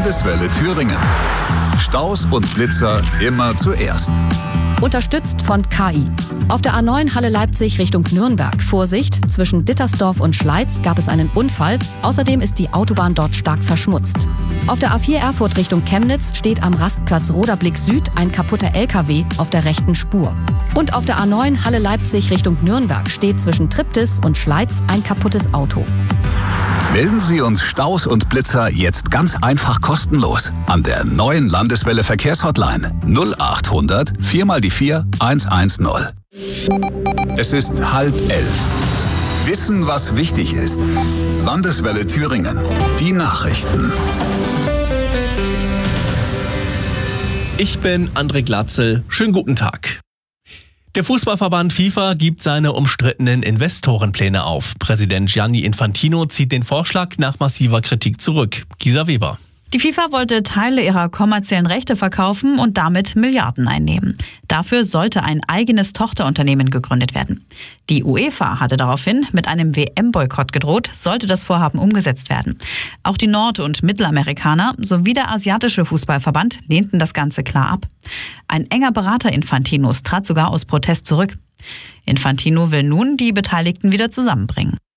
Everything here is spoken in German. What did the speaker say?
Landeswelle Thüringen. Staus und Blitzer immer zuerst. Unterstützt von KI. Auf der A9 Halle Leipzig Richtung Nürnberg. Vorsicht, zwischen Dittersdorf und Schleiz gab es einen Unfall. Außerdem ist die Autobahn dort stark verschmutzt. Auf der A4 Erfurt Richtung Chemnitz steht am Rastplatz Roderblick Süd ein kaputter LKW auf der rechten Spur. Und auf der A9 Halle Leipzig Richtung Nürnberg steht zwischen Triptis und Schleiz ein kaputtes Auto. Melden Sie uns Staus und Blitzer jetzt ganz einfach kostenlos an der neuen Landeswelle Verkehrshotline 0800 4 mal die 4 110. Es ist 10:30. Wissen, was wichtig ist. Landeswelle Thüringen. Die Nachrichten. Ich bin André Glatzel. Schönen guten Tag. Der Fußballverband FIFA gibt seine umstrittenen Investorenpläne auf. Präsident Gianni Infantino zieht den Vorschlag nach massiver Kritik zurück. Gisa Weber. Die FIFA wollte Teile ihrer kommerziellen Rechte verkaufen und damit Milliarden einnehmen. Dafür sollte ein eigenes Tochterunternehmen gegründet werden. Die UEFA hatte daraufhin mit einem WM-Boykott gedroht, sollte das Vorhaben umgesetzt werden. Auch die Nord- und Mittelamerikaner sowie der asiatische Fußballverband lehnten das Ganze klar ab. Ein enger Berater Infantinos trat sogar aus Protest zurück. Infantino will nun die Beteiligten wieder zusammenbringen.